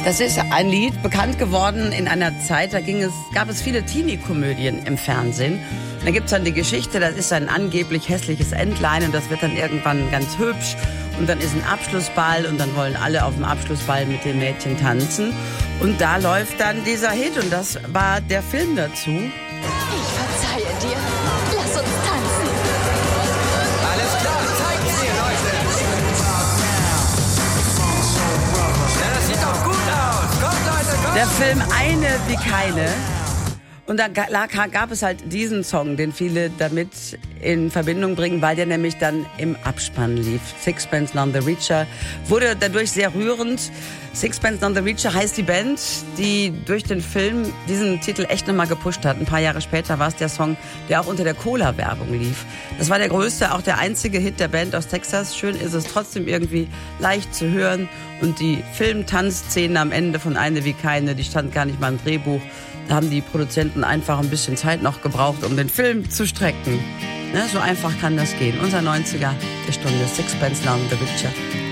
Das ist ein Lied, bekannt geworden in einer Zeit, da gab es viele Teenie-Komödien im Fernsehen. Und da gibt's dann die Geschichte, das ist ein angeblich hässliches Entlein und das wird dann irgendwann ganz hübsch. Und dann ist ein Abschlussball und dann wollen alle auf dem Abschlussball mit dem Mädchen tanzen. Und da läuft dann dieser Hit und das war der Film dazu. Ich verzeihe dir. Lass uns tanzen. Alles klar, zeigt mir, Leute. Ja, das sieht doch gut aus. Kommt, Leute, kommt. Der Film Eine wie keine. Und da gab es halt diesen Song, den viele damit in Verbindung bringen, weil der nämlich dann im Abspann lief. Sixpence None the Richer wurde dadurch sehr rührend. Sixpence None the Richer heißt die Band, die durch den Film diesen Titel echt nochmal gepusht hat. Ein paar Jahre später war es der Song, der auch unter der Cola-Werbung lief. Das war der größte, auch der einzige Hit der Band aus Texas. Schön ist es trotzdem irgendwie leicht zu hören. Und die Film-Tanzszene am Ende von Eine wie keine, die stand gar nicht mal im Drehbuch. Da haben die Produzenten einfach ein bisschen Zeit noch gebraucht, um den Film zu strecken. Ne, so einfach kann das gehen. Unser 90er der Stunde, Sixpence None the Richer.